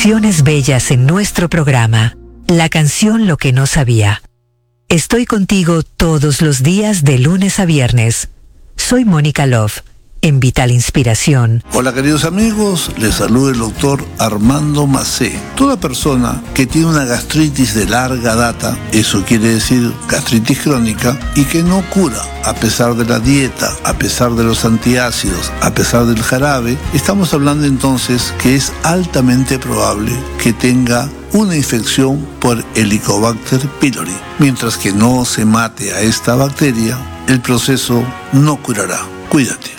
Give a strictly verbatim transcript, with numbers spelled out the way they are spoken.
Canciones bellas en nuestro programa. La canción Lo que no sabía. Estoy contigo todos los días de lunes a viernes. Soy Mónica Love, en Vital Inspiración. Hola queridos amigos, les saluda el doctor Armando Macé. Toda persona que tiene una gastritis de larga data, eso quiere decir gastritis crónica, y que no cura a pesar de la dieta, a pesar de los antiácidos, a pesar del jarabe, estamos hablando entonces que es altamente probable que tenga una infección por Helicobacter pylori. Mientras que no se mate a esta bacteria, el proceso no curará. Cuídate.